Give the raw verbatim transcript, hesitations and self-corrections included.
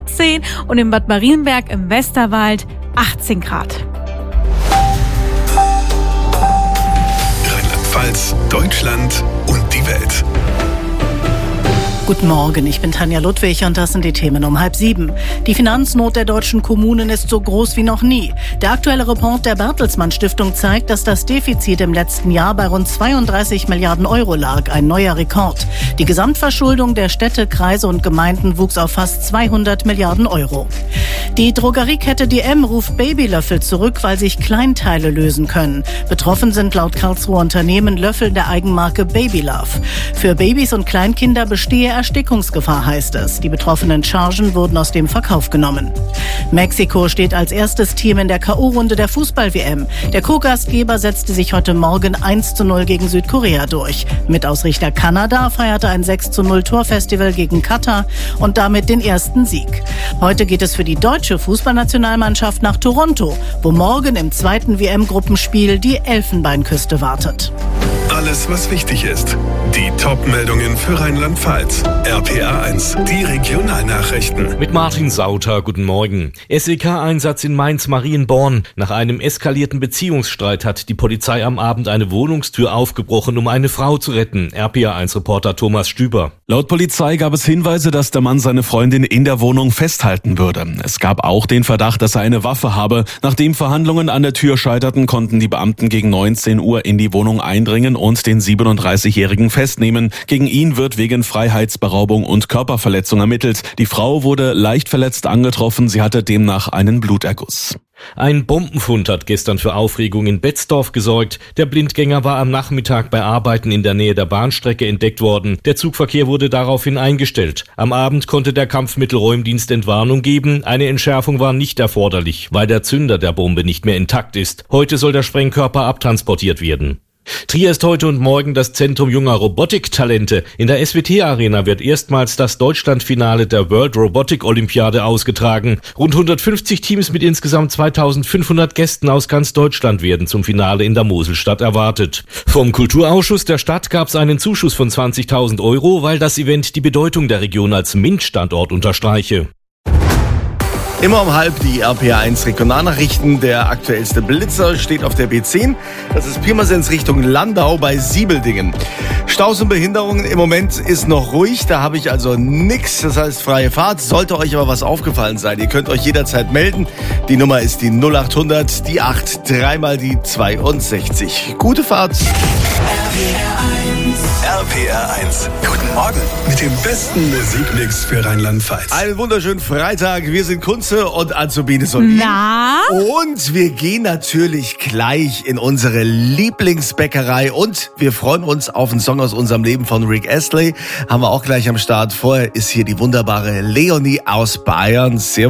zehn und in Bad Marienberg im Westerwald achtzehn Grad. Rheinland-Pfalz, Deutschland und die Welt. Guten Morgen, ich bin Tanja Ludwig und das sind die Themen um halb sieben. Die Finanznot der deutschen Kommunen ist so groß wie noch nie. Der aktuelle Report der Bertelsmann Stiftung zeigt, dass das Defizit im letzten Jahr bei rund zweiunddreißig Milliarden Euro lag, ein neuer Rekord. Die Gesamtverschuldung der Städte, Kreise und Gemeinden wuchs auf fast zweihundert Milliarden Euro. Die Drogeriekette D M ruft Babylöffel zurück, weil sich Kleinteile lösen können. Betroffen sind laut Karlsruher Unternehmen Löffel der Eigenmarke Babylove. Für Babys und Kleinkinder bestehe Erstickungsgefahr, heißt es. Die betroffenen Chargen wurden aus dem Verkauf genommen. Mexiko steht als erstes Team in der K O-Runde der Fußball-W M. Der Co-Gastgeber setzte sich heute Morgen eins zu null gegen Südkorea durch. Mitausrichter Kanada feierte ein sechs zu null Torfestival gegen Katar und damit den ersten Sieg. Heute geht es für die deutsche Fußballnationalmannschaft nach Toronto, wo morgen im zweiten W M-Gruppenspiel die Elfenbeinküste wartet. Alles, was wichtig ist. Die Top-Meldungen für Rheinland-Pfalz. R P R eins, die Regionalnachrichten. Mit Martin Sauter, guten Morgen. S E K-Einsatz in Mainz-Marienborn. Nach einem eskalierten Beziehungsstreit hat die Polizei am Abend eine Wohnungstür aufgebrochen, um eine Frau zu retten. R P R eins-Reporter Thomas Stüber. Laut Polizei gab es Hinweise, dass der Mann seine Freundin in der Wohnung festhalten würde. Es gab auch den Verdacht, dass er eine Waffe habe. Nachdem Verhandlungen an der Tür scheiterten, konnten die Beamten gegen neunzehn Uhr in die Wohnung eindringen und den siebenunddreißigjährigen festnehmen. Gegen ihn wird wegen Freiheitsberaubung und Körperverletzung ermittelt. Die Frau wurde leicht verletzt angetroffen. Sie hatte demnach einen Bluterguss. Ein Bombenfund hat gestern für Aufregung in Betzdorf gesorgt. Der Blindgänger war am Nachmittag bei Arbeiten in der Nähe der Bahnstrecke entdeckt worden. Der Zugverkehr wurde daraufhin eingestellt. Am Abend konnte der Kampfmittelräumdienst Entwarnung geben. Eine Entschärfung war nicht erforderlich, weil der Zünder der Bombe nicht mehr intakt ist. Heute soll der Sprengkörper abtransportiert werden. Trier ist heute und morgen das Zentrum junger Robotiktalente. In der S W T-Arena wird erstmals das Deutschlandfinale der World Robotic Olympiade ausgetragen. Rund hundertfünfzig Teams mit insgesamt zweitausendfünfhundert Gästen aus ganz Deutschland werden zum Finale in der Moselstadt erwartet. Vom Kulturausschuss der Stadt gab es einen Zuschuss von zwanzigtausend Euro, weil das Event die Bedeutung der Region als M I N-Standort unterstreiche. Immer um halb die R P R eins Regionalnachrichten. Der aktuellste Blitzer steht auf der B zehn. Das ist Pirmasens Richtung Landau bei Siebeldingen. Staus und Behinderungen im Moment ist noch ruhig. Da habe ich also nichts. Das heißt freie Fahrt. Sollte euch aber was aufgefallen sein, ihr könnt euch jederzeit melden. Die Nummer ist die null achthundert, die acht, dreimal die zweiundsechzig. Gute Fahrt. R P R eins. Guten Morgen mit dem besten Musikmix für Rheinland-Pfalz. Einen wunderschönen Freitag. Wir sind Kunze und Azubine Solin. Na? Und wir gehen natürlich gleich in unsere Lieblingsbäckerei und wir freuen uns auf einen Song aus unserem Leben von Rick Astley. Haben wir auch gleich am Start. Vorher ist hier die wunderbare Leonie aus Bayern. Servus.